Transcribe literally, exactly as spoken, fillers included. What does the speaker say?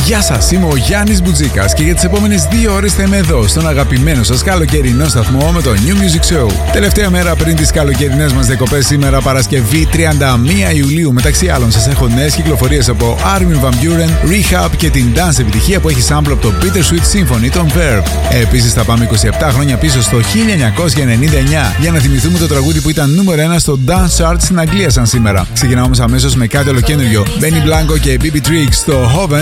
Γεια σας, είμαι ο Γιάννης Μπουτζίκας και για τις επόμενες δύο ώρες θα είμαι εδώ στον αγαπημένο σας καλοκαιρινό σταθμό με το New Music Show. Τελευταία μέρα πριν τις καλοκαιρινές μας διακοπές, σήμερα Παρασκευή τριάντα μία Ιουλίου. Μεταξύ άλλων σας έχω νέες κυκλοφορίες από Armin van Buuren, Rehab και την dance επιτυχία που έχει sample από το Bitter Sweet Symphony, τον Verb. Επίσης θα πάμε είκοσι επτά χρόνια πίσω στο χίλια εννιακόσια ενενήντα εννιά για να θυμηθούμε το τραγούδι που ήταν νούμερο ένα στο Dance Chart στην Αγγλία σαν σήμερα. Ξεκινάμε όμως αμέσως με κάτι ολοκένουργιο. Benny Blanco και μπι μπι Tricks στο Hoven